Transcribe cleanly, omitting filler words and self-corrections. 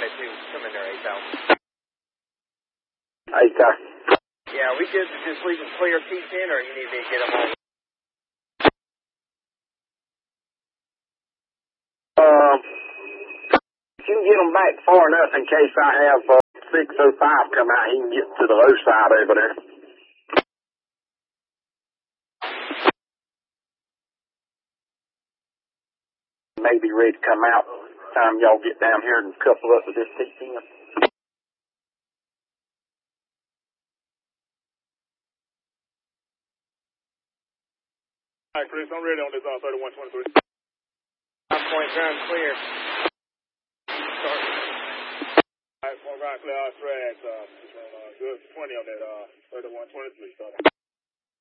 that too. Come in there, ATAL. ATAL. Yeah, we good to just leave them clear T10, or you need me to get them on? You can get them back far enough in case I have 605 come out. He can get to the low side over there. Maybe ready to come out by the time y'all get down here and couple up with this T10. All right, Chris, I'm ready on this 3123. Point ground clear. Start. All right, point ground clear, all tracks. Good 20 on that 3123.